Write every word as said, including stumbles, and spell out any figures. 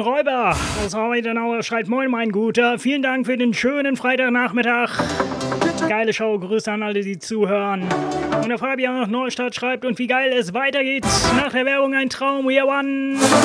Räuber aus Heidenauer schreibt: Moin, mein Guter. Vielen Dank für den schönen Freitagnachmittag. Geile Show. Grüße an alle, die zuhören. Und der Fabian aus Neustadt schreibt: Und wie geil es weitergeht. Nach der Werbung ein Traum. We are one.